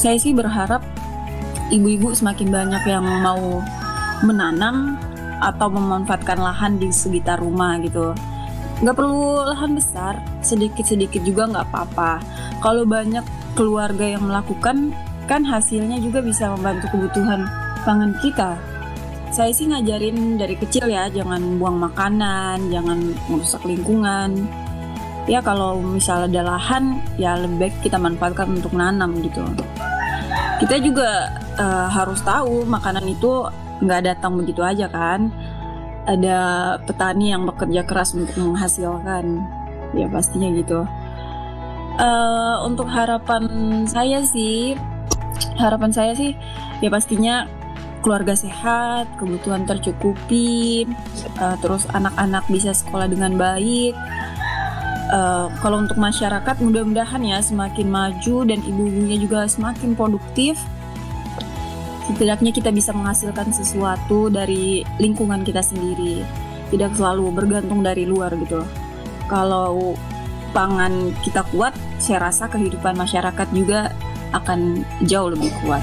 Saya sih berharap ibu-ibu semakin banyak yang mau menanam atau memanfaatkan lahan di sekitar rumah gitu. Nggak perlu lahan besar, sedikit-sedikit juga nggak apa-apa. Kalau banyak keluarga yang melakukan, kan hasilnya juga bisa membantu kebutuhan pangan kita. Saya sih ngajarin dari kecil ya, jangan buang makanan, jangan merusak lingkungan. Ya kalau misalnya ada lahan, ya lebih baik kita manfaatkan untuk nanam gitu. Kita juga harus tahu makanan itu nggak datang begitu aja kan. Ada petani yang bekerja keras untuk menghasilkan, ya pastinya gitu. Untuk harapan saya sih ya pastinya keluarga sehat, kebutuhan tercukupi, terus anak-anak bisa sekolah dengan baik. Kalau untuk masyarakat mudah-mudahan ya semakin maju dan ibu-ibunya juga semakin produktif. Setidaknya kita bisa menghasilkan sesuatu dari lingkungan kita sendiri, tidak selalu bergantung dari luar gitu. Kalau pangan kita kuat, saya rasa kehidupan masyarakat juga akan jauh lebih kuat.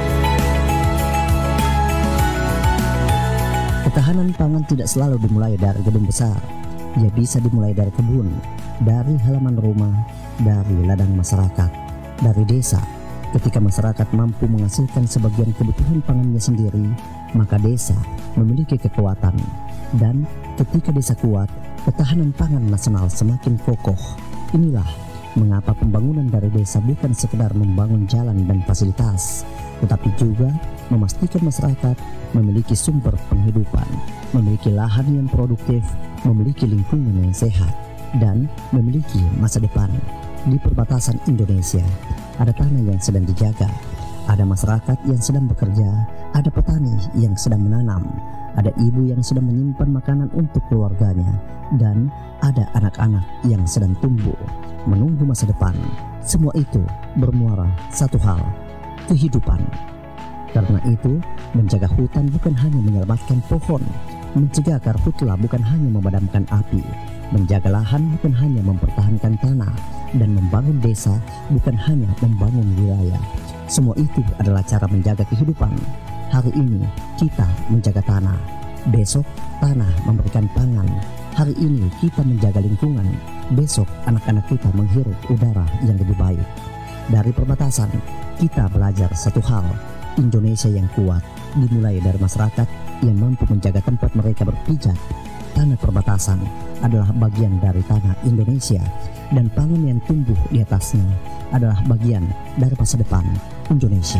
Ketahanan pangan tidak selalu dimulai dari gedung besar. Ia bisa dimulai dari kebun, dari halaman rumah, dari ladang masyarakat, dari desa. Ketika masyarakat mampu menghasilkan sebagian kebutuhan pangannya sendiri, maka desa memiliki kekuatan. Dan ketika desa kuat, ketahanan pangan nasional semakin kokoh. Inilah mengapa pembangunan dari desa bukan sekedar membangun jalan dan fasilitas, tetapi juga memastikan masyarakat memiliki sumber penghidupan, memiliki lahan yang produktif, memiliki lingkungan yang sehat, dan memiliki masa depan. Di perbatasan Indonesia, ada tanah yang sedang dijaga, ada masyarakat yang sedang bekerja, ada petani yang sedang menanam, ada ibu yang sedang menyimpan makanan untuk keluarganya, dan ada anak-anak yang sedang tumbuh, menunggu masa depan. Semua itu bermuara satu hal, kehidupan. Karena itu, menjaga hutan bukan hanya menyelamatkan pohon, mencegah karhutla bukan hanya memadamkan api, menjaga lahan bukan hanya mempertahankan tanah, dan membangun desa bukan hanya membangun wilayah. Semua itu adalah cara menjaga kehidupan. Hari ini kita menjaga tanah, besok tanah memberikan pangan. Hari ini kita menjaga lingkungan, besok anak-anak kita menghirup udara yang lebih baik. Dari perbatasan, kita belajar satu hal, Indonesia yang kuat dimulai dari masyarakat yang mampu menjaga tempat mereka berpijak. Tanah perbatasan adalah bagian dari tanah Indonesia, dan pangan yang tumbuh di atasnya adalah bagian dari masa depan Indonesia.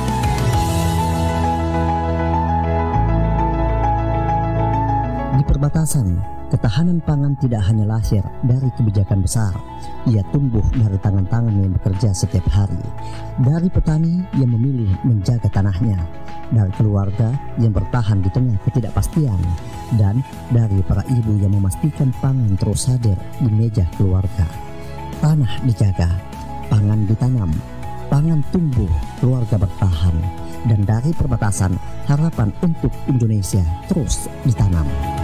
Di perbatasan, ketahanan pangan tidak hanya lahir dari kebijakan besar, ia tumbuh dari tangan-tangan yang bekerja setiap hari, dari petani yang memilih menjaga tanahnya, dari keluarga yang bertahan di tengah ketidakpastian, dan dari para ibu yang memastikan pangan terus hadir di meja keluarga. Tanah dijaga, pangan ditanam, pangan tumbuh, keluarga bertahan, dan dari perbatasan harapan untuk Indonesia terus ditanam.